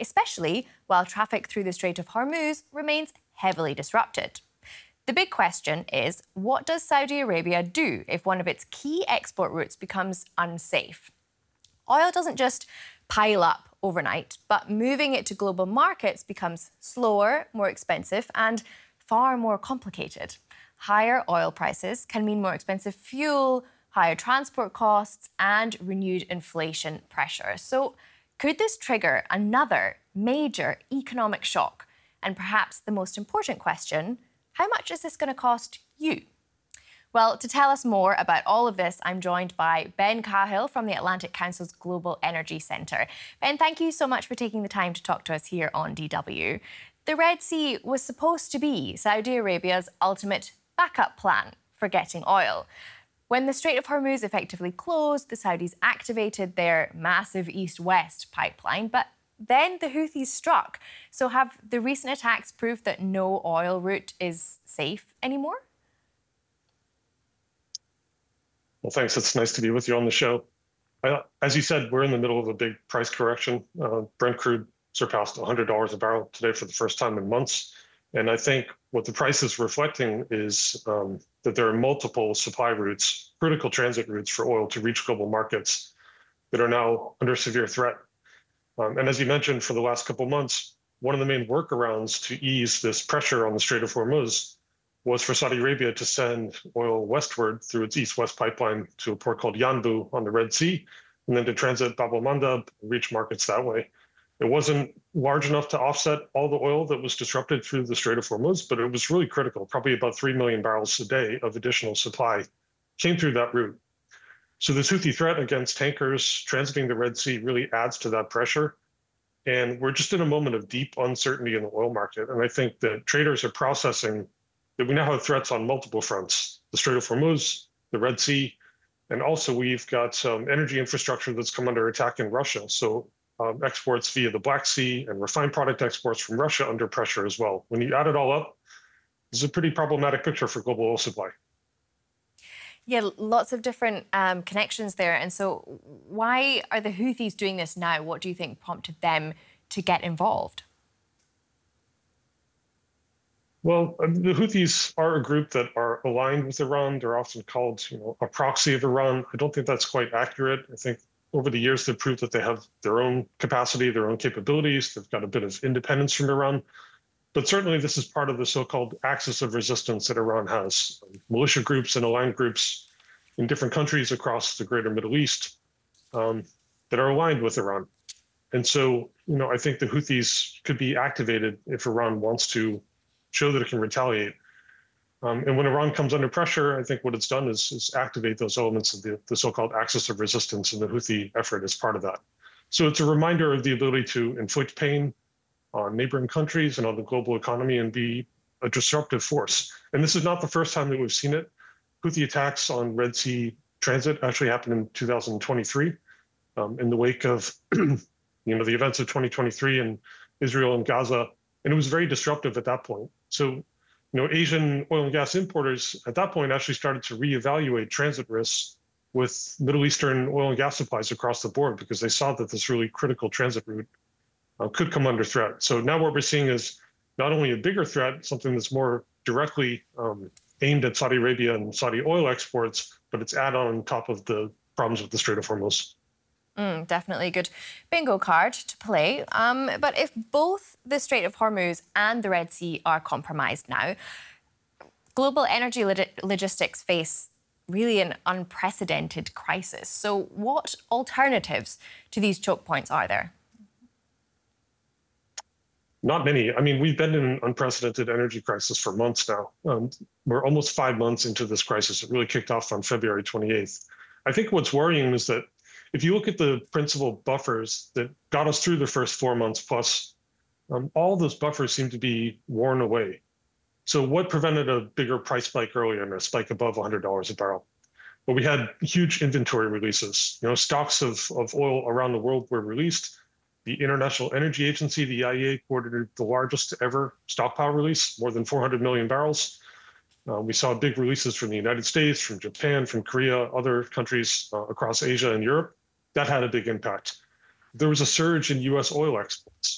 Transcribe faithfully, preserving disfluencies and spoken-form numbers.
especially while traffic through the Strait of Hormuz remains heavily disrupted. The big question is, what does Saudi Arabia do if one of its key export routes becomes unsafe? Oil doesn't just pile up overnight, but moving it to global markets becomes slower, more expensive, and far more complicated. Higher oil prices can mean more expensive fuel, higher transport costs, and renewed inflation pressure. So could this trigger another major economic shock? And perhaps the most important question, how much is this going to cost you? Well, to tell us more about all of this, I'm joined by Ben Cahill from the Atlantic Council's Global Energy Centre. Ben, thank you so much for taking the time to talk to us here on D W. The Red Sea was supposed to be Saudi Arabia's ultimate backup plan for getting oil. When the Strait of Hormuz effectively closed, the Saudis activated their massive east-west pipeline, but then the Houthis struck. So have the recent attacks proved that no oil route is safe anymore? Well, thanks. It's nice to be with you on the show. Uh, as you said, we're in the middle of a big price correction. Uh, Brent crude surpassed one hundred dollars a barrel today for the first time in months. And I think what the price is reflecting is um, that there are multiple supply routes, critical transit routes for oil to reach global markets that are now under severe threat. Um, and as you mentioned, for the last couple of months, one of the main workarounds to ease this pressure on the Strait of Hormuz was for Saudi Arabia to send oil westward through its east-west pipeline to a port called Yanbu on the Red Sea, and then to transit Bab el-Mandab and reach markets that way. It wasn't large enough to offset all the oil that was disrupted through the Strait of Hormuz, but it was really critical. Probably about three million barrels a day of additional supply came through that route. So this Houthi threat against tankers transiting the Red Sea really adds to that pressure. And we're just in a moment of deep uncertainty in the oil market. And I think that traders are processing that we now have threats on multiple fronts: the Strait of Hormuz, the Red Sea, and also we've got some energy infrastructure that's come under attack in Russia. So um, exports via the Black Sea and refined product exports from Russia under pressure as well. When you add it all up, it's a pretty problematic picture for global oil supply. Yeah, lots of different um, connections there. And so why are the Houthis doing this now? What do you think prompted them to get involved? Well, the Houthis are a group that are aligned with Iran. They're often called, you know, a proxy of Iran. I don't think that's quite accurate. I think over the years they've proved that they have their own capacity, their own capabilities. They've got a bit of independence from Iran. But certainly this is part of the so-called axis of resistance that Iran has. Militia groups and aligned groups in different countries across the greater Middle East um, that are aligned with Iran. And so, you know, I think the Houthis could be activated if Iran wants to show that it can retaliate. Um, and when Iran comes under pressure, I think what it's done is, is activate those elements of the, the so-called axis of resistance, and the Houthi effort is part of that. So it's a reminder of the ability to inflict pain on neighboring countries and on the global economy and be a disruptive force. And this is not the first time that we've seen it. Houthi attacks on Red Sea transit actually happened in two thousand twenty-three um, in the wake of you know, the events of twenty twenty-three in Israel and Gaza. And it was very disruptive at that point. So, you know, Asian oil and gas importers at that point actually started to reevaluate transit risks with Middle Eastern oil and gas supplies across the board because they saw that this really critical transit route uh, could come under threat. So now what we're seeing is not only a bigger threat, something that's more directly um, aimed at Saudi Arabia and Saudi oil exports, but it's add on top of the problems with the Strait of Hormuz. Mm, definitely a good bingo card to play. Um, but if both the Strait of Hormuz and the Red Sea are compromised now, global energy log logistics face really an unprecedented crisis. So what alternatives to these choke points are there? Not many. I mean, we've been in an unprecedented energy crisis for months now. Um, we're almost five months into this crisis. It really kicked off on February twenty-eighth. I think what's worrying is that if you look at the principal buffers that got us through the first four months plus, um, all those buffers seem to be worn away. So what prevented a bigger price spike earlier and a spike above one hundred dollars a barrel? Well, we had huge inventory releases. You know, stocks of, of oil around the world were released. The International Energy Agency, the E I E A, ordered the largest ever stockpile release, more than four hundred million barrels. Uh, we saw big releases from the United States, from Japan, from Korea, other countries uh, across Asia and Europe. That had a big impact. There was a surge in U S oil exports.